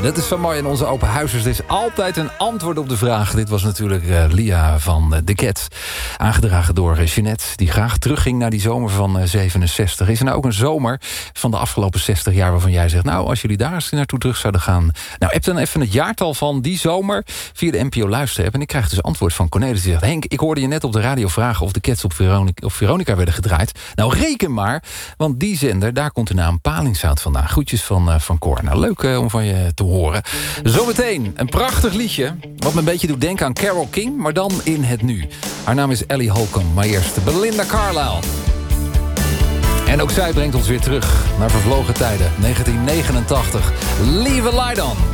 Dat is zo mooi in onze open huisers. Er is altijd een antwoord op de vraag. Dit was natuurlijk Lia van The Cats. Aangedragen door Jeanette, die graag terugging naar die zomer van 67. Is er nou ook een zomer van de afgelopen 60 jaar... waarvan jij zegt, nou, als jullie daar eens naartoe terug zouden gaan... nou, heb dan even het jaartal van die zomer via de NPO Luister-app. En ik krijg dus antwoord van Cornelis. Die zegt, Henk, ik hoorde je net op de radio vragen... of de Cats op Veronica werden gedraaid. Nou, reken maar, want die zender, daar komt de naam Palingshout vandaan. Groetjes van Cor. Nou, leuk om van je te horen. Zometeen een prachtig liedje... wat me een beetje doet denken aan Carole King... maar dan in het nu. Haar naam is Ellie Holcomb, maar eerst Belinda Carlisle. En ook zij brengt ons weer terug naar vervlogen tijden. 1989. Leave a Light On.